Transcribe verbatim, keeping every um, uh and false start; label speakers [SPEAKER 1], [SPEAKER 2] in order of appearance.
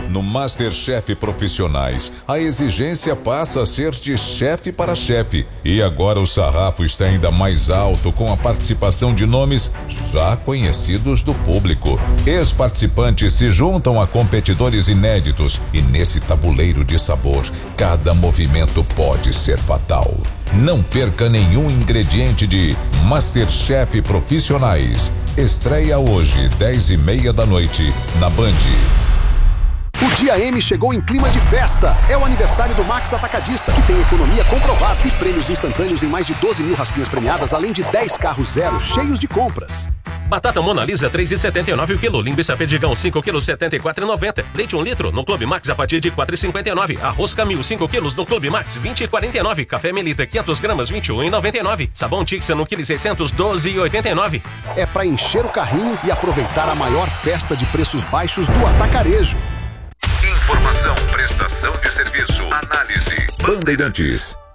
[SPEAKER 1] No MasterChef Profissionais, a exigência passa a ser de chefe para chefe. E agora o sarrafo está ainda mais alto com a participação de nomes já conhecidos do público. Ex-participantes se juntam a competidores inéditos e nesse tabuleiro de sabor, cada movimento pode ser fatal. Não perca nenhum ingrediente de MasterChef Profissionais. Estreia hoje, dez e meia da noite, na Band.
[SPEAKER 2] O Dia M chegou em clima de festa. É o aniversário do Max Atacadista, que tem economia comprovada e prêmios instantâneos em mais de doze mil raspinhas premiadas, além de dez carros zero cheios de compras.
[SPEAKER 3] Batata Mona Lisa três reais e setenta e nove centavos o quilo. Linguiça Perdigão cinco quilos setenta e quatro reais e noventa centavos. Leite um litro no Clube Max a partir de quatro reais e cinquenta e nove centavos. Arroz Camil cinco quilos no Clube Max vinte reais e quarenta e nove centavos. Café Melita quinhentas gramas vinte e um reais e noventa e nove centavos. Sabão Tixa no quilo seiscentos doze reais e oitenta e nove centavos.
[SPEAKER 2] É para encher o carrinho e aproveitar a maior festa de preços baixos do atacarejo.
[SPEAKER 4] Informação, prestação de serviço, análise. Bandeirantes.